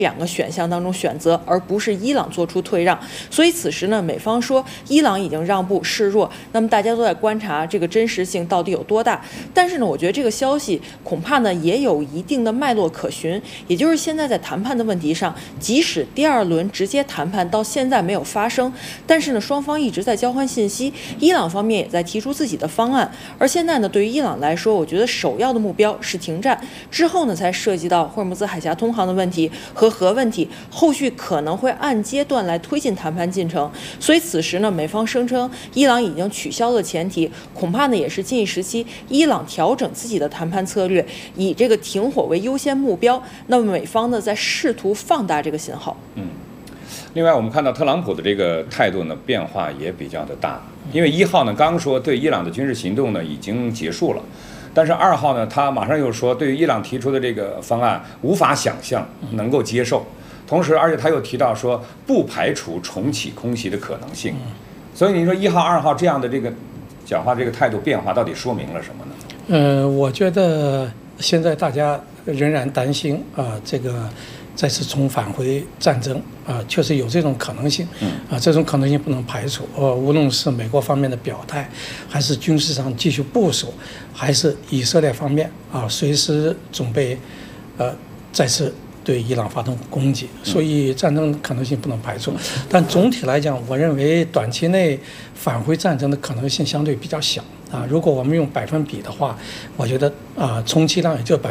2个选项当中选择，而不是伊朗做出退让。所以此时呢，美方说伊朗已经让步示弱，那么大家都在观察这个真实性到底有多大。但是呢，我觉得这个消息恐怕呢也有一定的脉络可循，也就是现在在谈判的问题上，即使第2轮直接谈判到现在没有发生，但是呢，双方一直在交换信息，伊朗方面也在提出自己的方案。而现在呢，对于伊朗来说，我觉得首要的目标是停战，之后呢才涉及到霍尔木兹海峡通航的问题和核问题，后续可能会按阶段来推进谈判进程。所以此时呢，美方声称伊朗已经取消了前提，恐怕呢也是近一时期伊朗调整自己的谈判策略，以这个停火为优先目标。那么美方呢在试图放大这个信号。 另外，我们看到特朗普的这个态度呢变化也比较的大，因为1号呢刚说对伊朗的军事行动呢已经结束了。但是2号呢，他马上又说，对于伊朗提出的这个方案无法想象能够接受，同时，而且他又提到说，不排除重启空袭的可能性。所以你说1号、2号这样的这个讲话这个态度变化，到底说明了什么呢？ 我觉得现在大家仍然担心这个再次重返回战争确实有这种可能性这种可能性不能排除。无论是美国方面的表态，还是军事上继续部署，还是以色列方面随时准备再次对伊朗发动攻击，所以战争可能性不能排除。但总体来讲，我认为短期内返回战争的可能性相对比较小如果我们用百分比的话，我觉得充其量也就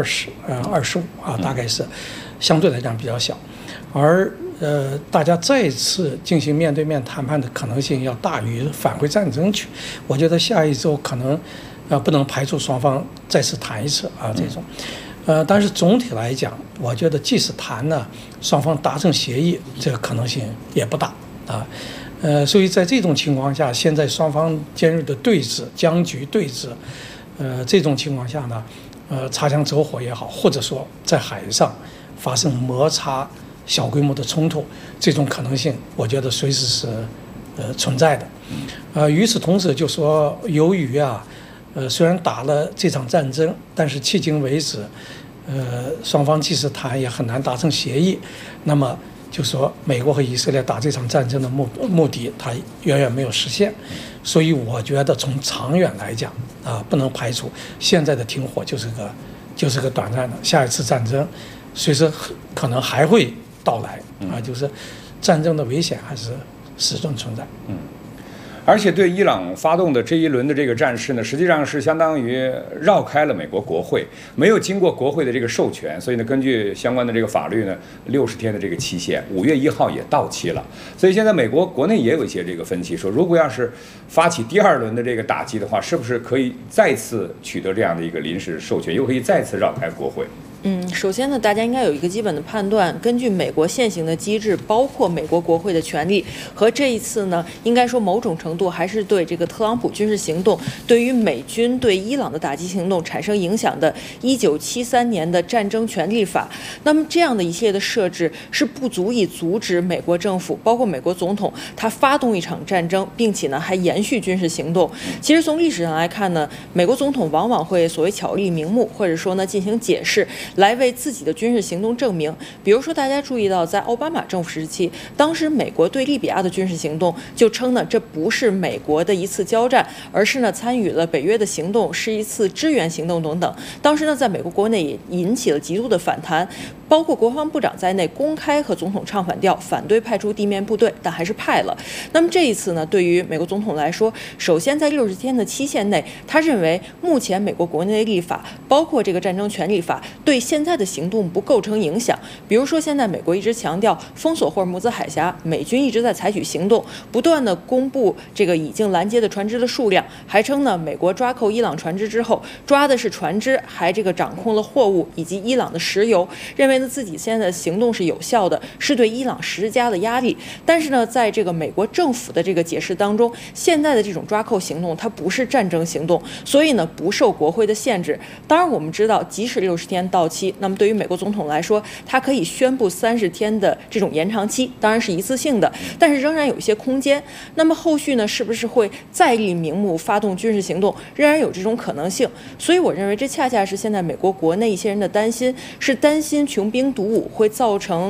20%、25%大概是相对来讲比较小。而大家再次进行面对面谈判的可能性要大于返回战争去。我觉得下一周可能不能排除双方再次谈一次这种。但是总体来讲，我觉得即使谈呢，双方达成协议，这个可能性也不大所以在这种情况下，现在双方尖锐的对峙、僵局对峙，这种情况下呢，擦枪走火也好，或者说在海上发生摩擦、小规模的冲突，这种可能性，我觉得随时是存在的。与此同时，就说由于虽然打了这场战争，但是迄今为止，双方即使谈也很难达成协议。那么就说美国和以色列打这场战争的目的，它远远没有实现。所以我觉得从长远来讲不能排除现在的停火就是个短暂的，下一次战争随时可能还会到来就是战争的危险还是始终存在。 而且对伊朗发动的这一轮的这个战事呢，实际上是相当于绕开了美国国会，没有经过国会的这个授权，所以呢，根据相关的这个法律呢，60天的这个期限，5月1号也到期了。所以现在美国国内也有一些这个分析，说如果要是发起第2轮的这个打击的话，是不是可以再次取得这样的一个临时授权，又可以再次绕开国会？ 首先呢，大家应该有一个基本的判断，根据美国现行的机制，包括美国国会的权利和这一次呢，应该说某种程度还是对这个特朗普军事行动对于美军对伊朗的打击行动产生影响的1973年的战争权利法。那么这样的一系列的设置是不足以阻止美国政府，包括美国总统，他发动一场战争，并且呢还延续军事行动。其实从历史上来看呢，美国总统往往会所谓巧立名目，或者说呢进行解释，来为自己的军事行动证明。比如说，大家注意到，在奥巴马政府时期，当时美国对利比亚的军事行动就称呢，这不是美国的一次交战，而是呢参与了北约的行动，是一次支援行动等等。当时呢，在美国国内也引起了极度的反弹，包括国防部长在内公开和总统唱反调，反对派出地面部队，但还是派了。那么这一次呢，对于美国总统来说，首先在60天的期限内，他认为目前美国国内的立法，包括这个战争权利法，对现在的行动不构成影响。比如说，现在美国一直强调封锁霍尔木兹海峡，美军一直在采取行动，不断的公布这个已经拦截的船只的数量，还称呢，美国抓扣伊朗船只之后，抓的是船只，还这个掌控了货物以及伊朗的石油，认为呢自己现在的行动是有效的，是对伊朗施加的压力。但是呢，在这个美国政府的这个解释当中，现在的这种抓扣行动它不是战争行动，所以呢不受国会的限制。当然，我们知道，即使60天到期，那么对于美国总统来说，他可以宣布30天的这种延长期，当然是一次性的，但是仍然有一些空间。那么后续呢，是不是会再立名目发动军事行动，仍然有这种可能性。所以我认为这恰恰是现在美国国内一些人的担心，是担心穷兵黩武会造成